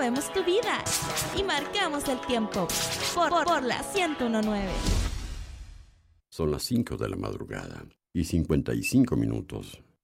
movemos tu vida y marcamos el tiempo por la 101.9. Son las 5 de la madrugada y 55 minutos.